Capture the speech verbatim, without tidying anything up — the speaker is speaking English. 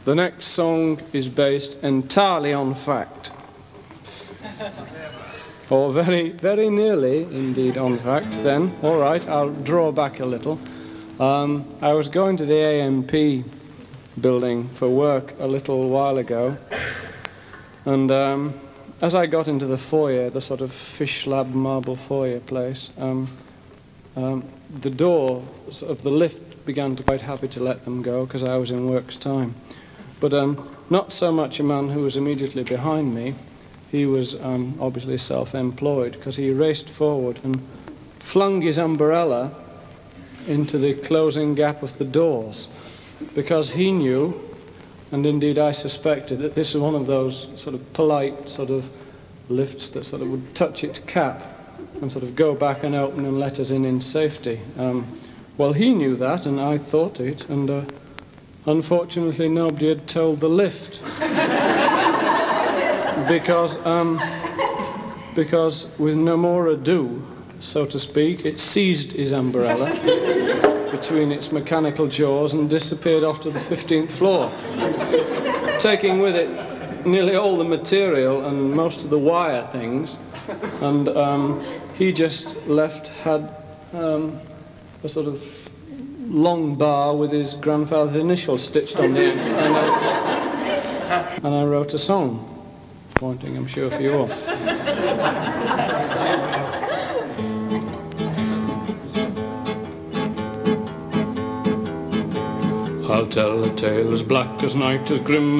The next song is based entirely on fact. Or very, very nearly, indeed, on fact, then. All right, I'll draw back a little. Um, I was going to the A M P building for work a little while ago, and um, as I got into the foyer, the sort of fish lab marble foyer place, um, um, the door of the lift began to be quite happy to let them go because I was in work's time. But um, not so much a man who was immediately behind me. He was um, obviously self-employed, because he raced forward and flung his umbrella into the closing gap of the doors, because he knew, and indeed I suspected, that this was one of those sort of polite sort of lifts that sort of would touch its cap and sort of go back and open and let us in in safety. Um, well, he knew that, and I thought it, and uh, unfortunately nobody had told the lift. because, um, because with no more ado, so to speak, it seized his umbrella between its mechanical jaws and disappeared off to the fifteenth floor, taking with it nearly all the material and most of the wire things, and um, he just left, had um, a sort of long bar with his grandfather's initials stitched on the end, and I, and I wrote a song, pointing, I'm sure, for you all. I'll tell a tale as black as night, as grim